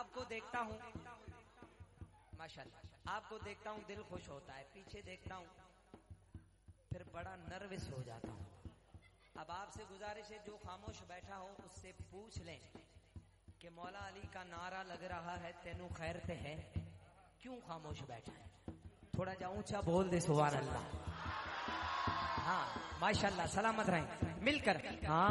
आपको देखता हूँ माशाल्लाह, आपको देखता हूँ दिल खुश होता है, पीछे देखता हूँ फिर बड़ा नर्वस हो जाता हूँ। अब आपसे गुजारिश है जो खामोश बैठा हो उससे पूछ लें कि मौला अली का नारा लग रहा है तेनू खैर ते है, क्यों खामोश बैठा है? थोड़ा जा ऊंचा बोल दे सुभान अल्लाह। हाँ माशाल्लाह, सलामत रहें मिलकर। हाँ